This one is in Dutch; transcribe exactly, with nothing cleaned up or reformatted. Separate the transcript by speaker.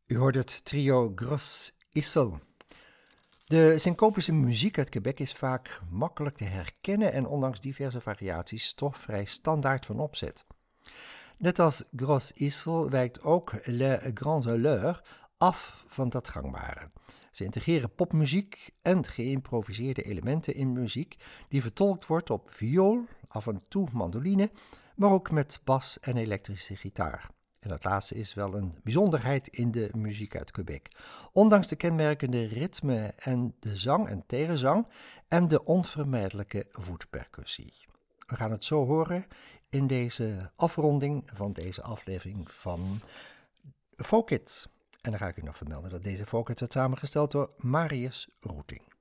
Speaker 1: U hoort het trio Gros Issel. De syncopische muziek uit Quebec is vaak makkelijk te herkennen en ondanks diverse variaties toch vrij standaard van opzet. Net als Gros Issel wijkt ook Les Grands Alleurs af van dat gangbare. Ze integreren popmuziek en geïmproviseerde elementen in muziek die vertolkt wordt op viool, af en toe mandoline, maar ook met bas en elektrische gitaar. En dat laatste is wel een bijzonderheid in de muziek uit Quebec. Ondanks de kenmerkende ritme en de zang en tegenzang en de onvermijdelijke voetpercussie. We gaan het zo horen in deze afronding van deze aflevering van Folk It. En dan ga ik u nog vermelden dat deze Folk It werd samengesteld door Marius Roeting.